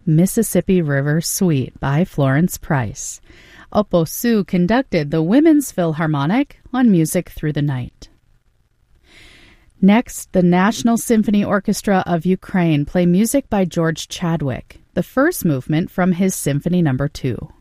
Mississippi River Suite by Florence Price. Oppo Su conducted the Women's Philharmonic on Music Through the Night. Next, the National Symphony Orchestra of Ukraine play music by George Chadwick, the first movement from his Symphony No. 2.